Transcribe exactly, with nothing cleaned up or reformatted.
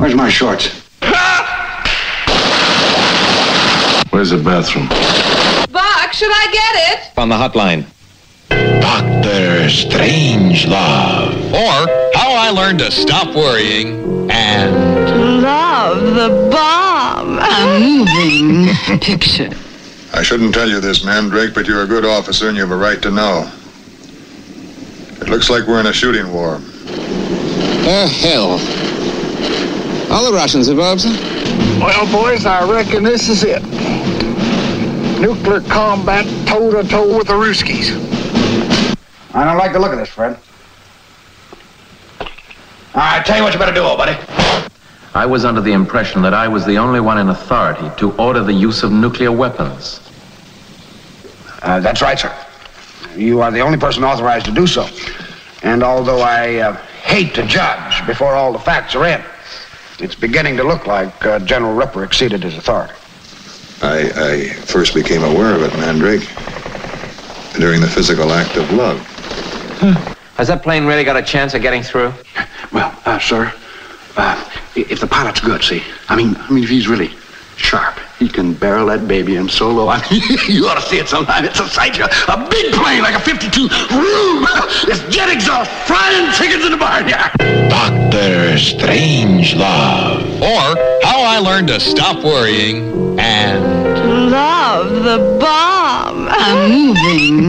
Where's my shorts? Where's the bathroom? Buck, should I get it? On the hotline. Doctor Strangelove. Or How I Learned to Stop Worrying and Love the bomb. A moving picture. I shouldn't tell you this, Mandrake, but you're a good officer and you have a right to know. It looks like we're in a shooting war. Oh, hell. All the Russians involved, sir? Well, boys, I reckon this is it. Nuclear combat toe-to-toe with the Ruskies. I don't like the look of this, Fred. All right, tell you what you better do, old buddy. I was under the impression that I was the only one in authority to order the use of nuclear weapons. Uh, that's right, sir. You are the only person authorized to do so. And although I uh, hate to judge before all the facts are in, it's beginning to look like uh, General Ripper exceeded his authority. I, I first became aware of it, Mandrake, during the physical act of love. Has that plane really got a chance of getting through? Well, uh, sir, uh, if the pilot's good, see, I mean, I mean, if he's really sharp, he can barrel that baby in so low. I mean, you ought to see it sometime. It's a sight. A big plane like a fifty-two. It's jet exhaust frying chickens in the barnyard. Doctor Strangelove. Or How I Learned to Stop Worrying and Love the bomb. A moving